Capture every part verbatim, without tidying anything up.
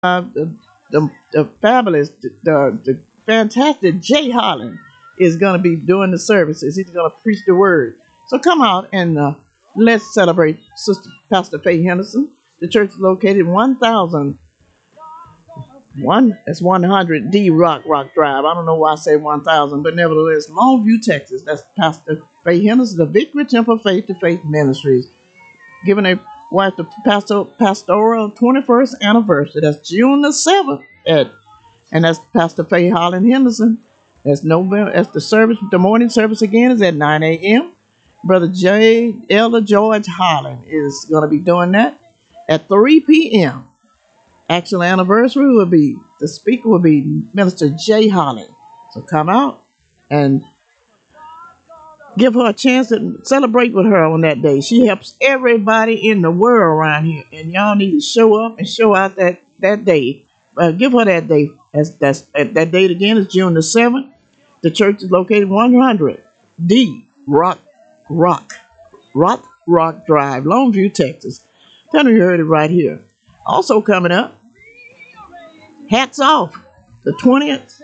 uh, the, the, the fabulous, the, the, the fantastic Jay Holland is going to be doing the services. He's going to preach the word. So come out and uh, let's celebrate Sister Pastor Faye Henderson. The church is located one thousand one. That's one hundred D Rock Rock Drive. I don't know why I say one thousand, but nevertheless, Longview, Texas. That's Pastor Faye Henderson, the Victory Temple Faith to Faith Ministries, giving a wife the pastor, pastoral twenty-first anniversary. That's June the seventh. At, and that's Pastor Faye Holland Henderson. That's November. That's the service. The morning service again is at nine a m Brother J. Elder George Holland is going to be doing that at three p m Actual anniversary will be, the speaker will be Minister Jay Holland. So come out and give her a chance to celebrate with her on that day. She helps everybody in the world around here, and y'all need to show up and show out that that day. Uh, give her that day. That's that's uh, that date again is June the seventh. The church is located one hundred D Rock Rock Rock Rock Drive, Longview, Texas. Tell me you heard it right here. Also coming up, hats off the twentieth.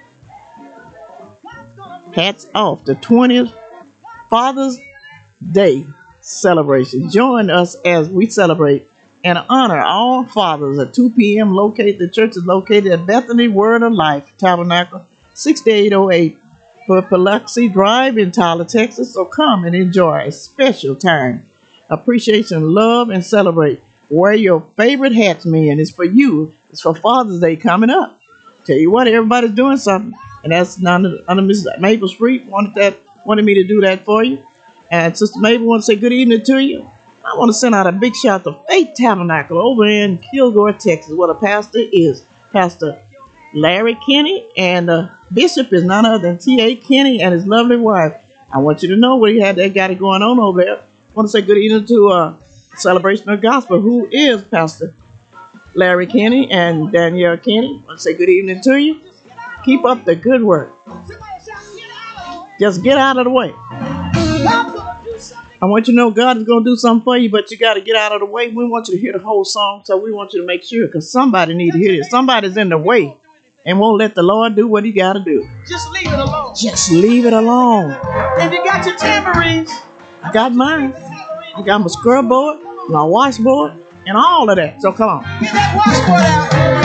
Hats off the twentieth Father's Day celebration. Join us as we celebrate and honor all fathers at two p m Located, the church is located at Bethany Word of Life Tabernacle, sixty-eight oh eight for Biloxi Drive in Tyler, Texas. So come and enjoy a special time. Appreciation, love, and celebrate. Wear your favorite hats, man. It's for you. It's for Father's Day coming up. Tell you what, everybody's doing something, and that's under, under Missus Maple Street. Wanted that, wanted me to do that for you. And Sister Mabel wants to say good evening to you. I want to send out a big shout to Faith Tabernacle over in Kilgore, Texas, where the pastor is Pastor Larry Kenny, and the bishop is none other than T A Kenny and his lovely wife. I want you to know what he had that got it going on over there. I want to say good evening to uh, Celebration of Gospel, who is Pastor Larry Kenny and Danielle Kenny. I want to say good evening to you. Keep up the good work. Just get out of the way. I want you to know God is going to do something for you, but you got to get out of the way. We want you to hear the whole song, so we want you to make sure, because somebody needs to hear it. Somebody's in the way and won't let the Lord do what he got to do. Just leave it alone. Just leave it alone. And you got your tambourines. I got mine. I got my scrub board, my washboard, and all of that. So come on. Get that washboard out.